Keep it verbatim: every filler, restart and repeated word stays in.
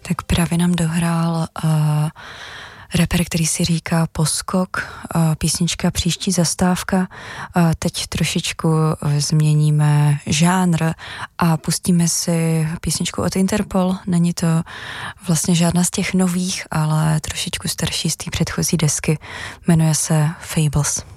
Tak právě nám dohrál uh, rapper, který si říká Poskok, uh, písnička Příští zastávka. Uh, teď trošičku změníme žánr a pustíme si písničku od Interpol. Není to vlastně žádná z těch nových, ale trošičku starší z té předchozí desky. Jmenuje se Fables.